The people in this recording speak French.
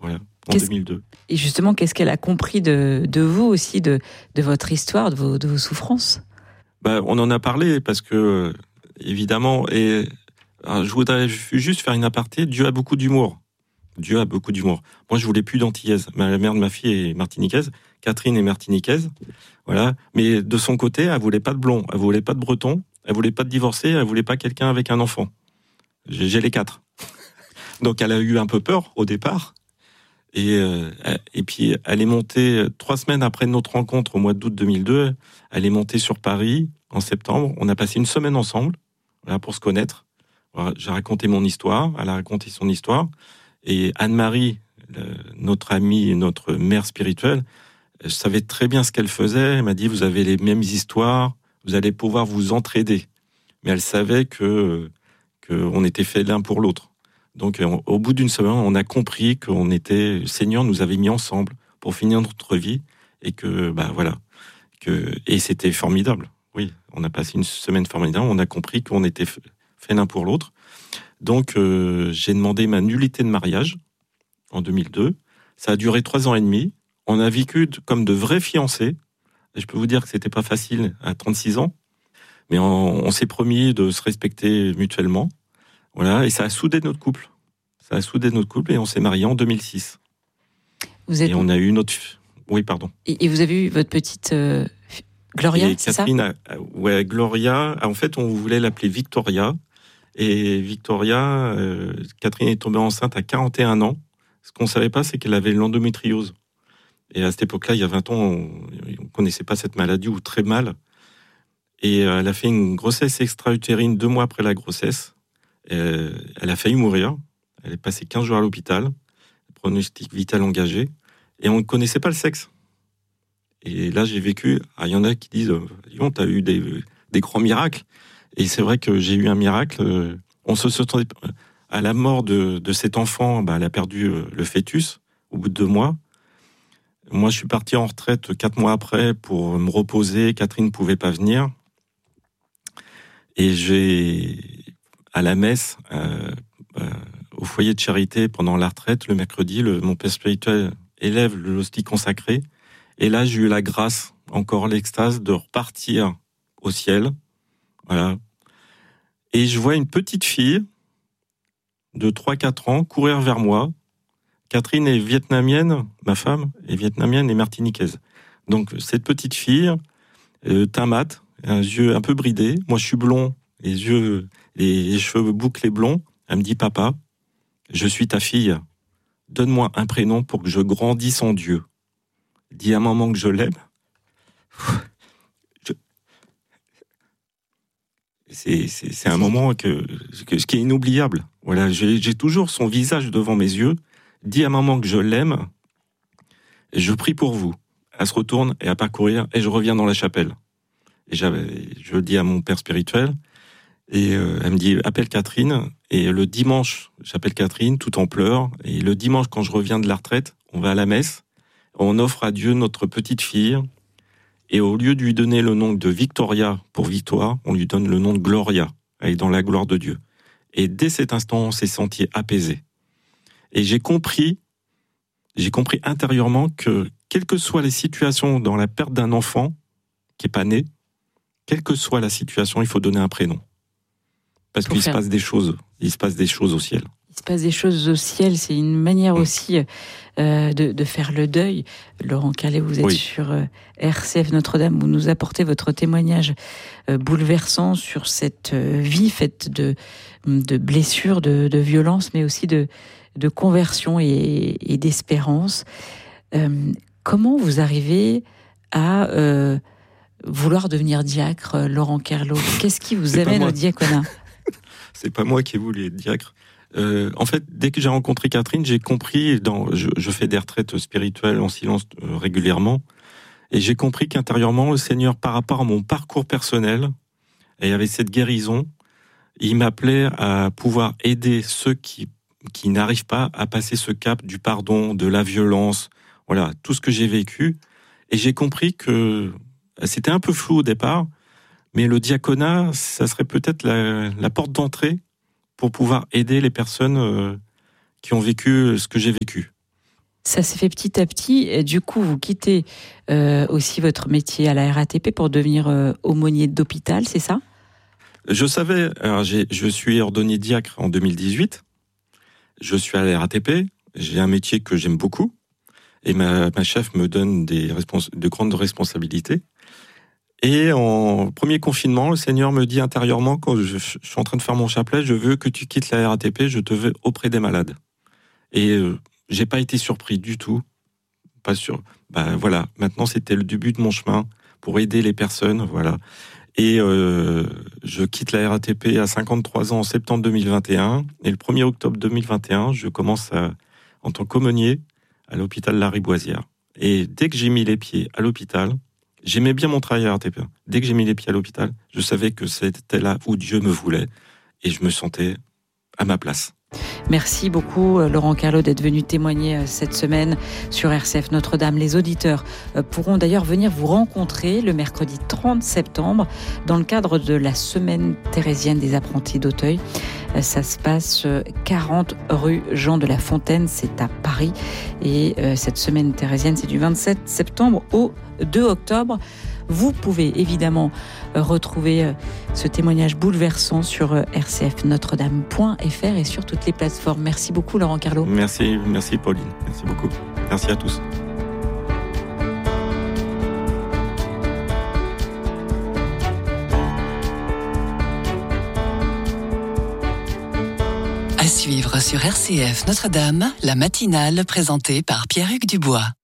voilà, en 2002. Et justement, qu'est-ce qu'elle a compris de vous aussi, de votre histoire, de vos souffrances? On en a parlé parce que, évidemment, et alors, je voudrais juste faire une aparté. Dieu a beaucoup d'humour. Dieu a beaucoup d'humour. Moi, je voulais plus d'antillaise. La mère de ma fille est martiniquaise. Catherine est martiniquaise. Voilà. Mais de son côté, elle voulait pas de blond. Elle voulait pas de breton. Elle voulait pas de divorcé. Elle voulait pas quelqu'un avec un enfant. J'ai les 4. Donc, elle a eu un peu peur au départ. Et puis, elle est montée 3 semaines après notre rencontre au mois d'août 2002. Elle est montée sur Paris en septembre. On a passé une semaine ensemble, voilà, pour se connaître. Voilà, j'ai raconté mon histoire. Elle a raconté son histoire. Et Anne-Marie, notre amie, notre mère spirituelle, je savais très bien ce qu'elle faisait. Elle m'a dit, vous avez les mêmes histoires, vous allez pouvoir vous entraider. Mais elle savait que on était faits l'un pour l'autre. Donc, au bout d'une semaine, on a compris le Seigneur nous avait mis ensemble pour finir notre vie et et c'était formidable. Oui, on a passé une semaine formidable. On a compris qu'on était faits l'un pour l'autre. Donc, j'ai demandé ma nullité de mariage en 2002. Ça a duré 3 ans et demi. On a vécu comme de vrais fiancés. Et je peux vous dire que c'était pas facile à 36 ans. Mais on s'est promis de se respecter mutuellement. Voilà. Et ça a soudé notre couple. Et on s'est mariés en 2006. Et on a eu notre... Oui, pardon. Et vous avez eu votre petite Gloria, et c'est Catherine, ouais, Gloria. En fait, on voulait l'appeler Victoria. Et Victoria, Catherine est tombée enceinte à 41 ans. Ce qu'on ne savait pas, c'est qu'elle avait l'endométriose. Et à cette époque-là, il y a 20 ans, on ne connaissait pas cette maladie, ou très mal. Et elle a fait une grossesse extra-utérine 2 mois après la grossesse. Elle a failli mourir. Elle est passée 15 jours à l'hôpital. Pronostic vital engagé. Et on ne connaissait pas le sexe. Et là, j'ai vécu... il y en a qui disent, tu as eu des grands miracles. Et c'est vrai que j'ai eu un miracle. On se sentait... À la mort de cet enfant, elle a perdu le fœtus au bout de 2 mois. Moi, je suis parti en retraite 4 mois après pour me reposer. Catherine ne pouvait pas venir. Et à la messe, au foyer de charité, pendant la retraite, le mercredi, mon père spirituel élève l'hostie consacrée. Et là, j'ai eu la grâce, encore l'extase, de repartir au ciel. Voilà. Et je vois une petite fille de 3-4 ans courir vers moi. Catherine est vietnamienne, ma femme est vietnamienne et martiniquaise. Donc, cette petite fille, teint mat, un yeux un peu bridés. Moi, je suis blond, les cheveux bouclés blonds. Elle me dit, papa, je suis ta fille. Donne-moi un prénom pour que je grandisse en Dieu. Dis à maman que je l'aime. C'est un moment qui est inoubliable. Voilà, j'ai toujours son visage devant mes yeux. Dis à maman que je l'aime. Et je prie pour vous. Elle se retourne et à parcourir et je reviens dans la chapelle. Et je dis à mon père spirituel et elle me dit appelle Catherine. Et le dimanche, j'appelle Catherine tout en pleurs. Et le dimanche, quand je reviens de la retraite, on va à la messe. On offre à Dieu notre petite fille. Et au lieu de lui donner le nom de Victoria pour victoire, on lui donne le nom de Gloria. Elle est dans la gloire de Dieu. Et dès cet instant, on s'est senti apaisé. Et j'ai compris intérieurement que, quelles que soient les situations dans la perte d'un enfant qui n'est pas né, quelle que soit la situation, il faut donner un prénom. Parce qu'il se passe des choses. Il se passe des choses au ciel. Il se passe des choses au ciel. C'est une manière aussi de faire le deuil. Laurent Calais, vous êtes sur RCF Notre-Dame. Vous nous apportez votre témoignage bouleversant sur cette vie faite de blessures, de violences, mais aussi de conversion et d'espérance. Comment vous arrivez à vouloir devenir diacre, Laurent Kerlo? Qu'est-ce qui vous amène au diaconat? C'est pas moi qui ai voulu être diacre. En fait, dès que j'ai rencontré Catherine, j'ai compris, je fais des retraites spirituelles en silence régulièrement, et j'ai compris qu'intérieurement, le Seigneur, par rapport à mon parcours personnel, et avec cette guérison, il m'appelait à pouvoir aider ceux qui n'arrivent pas à passer ce cap du pardon, de la violence, voilà, tout ce que j'ai vécu. Et j'ai compris que c'était un peu flou au départ, mais le diaconat, ça serait peut-être la porte d'entrée pour pouvoir aider les personnes qui ont vécu ce que j'ai vécu. Ça s'est fait petit à petit. Et du coup, vous quittez aussi votre métier à la RATP pour devenir aumônier d'hôpital, c'est ça ? Je savais, alors je suis ordonné diacre en 2018. Je suis à la RATP. J'ai un métier que j'aime beaucoup. Et ma chef me donne de grandes responsabilités. Et en premier confinement, le Seigneur me dit intérieurement, quand je suis en train de faire mon chapelet, je veux que tu quittes la RATP, je te veux auprès des malades. Et j'ai pas été surpris du tout. Pas sûr. Voilà, maintenant c'était le début de mon chemin pour aider les personnes, voilà. Et je quitte la RATP à 53 ans en septembre 2021. Et le 1er octobre 2021, je commence en tant qu'aumônier à l'hôpital Lariboisière. Et dès que j'ai mis les pieds à l'hôpital, j'aimais bien mon travail à RATP. Dès que j'ai mis les pieds à l'hôpital, je savais que c'était là où Dieu me voulait. Et je me sentais à ma place. Merci beaucoup Laurent Carlo d'être venu témoigner cette semaine sur RCF Notre-Dame. Les auditeurs pourront d'ailleurs venir vous rencontrer le mercredi 30 septembre dans le cadre de la semaine thérésienne des apprentis d'Auteuil. Ça se passe 40 rue Jean de la Fontaine, c'est à Paris. Et cette semaine thérésienne, c'est du 27 septembre au 2 octobre. Vous pouvez évidemment retrouver ce témoignage bouleversant sur rcfnotredame.fr et sur toutes les plateformes. Merci beaucoup Laurent Carlo. Merci Pauline, merci beaucoup. Merci à tous. À suivre sur RCF Notre-Dame, la matinale présentée par Pierre-Hugues Dubois.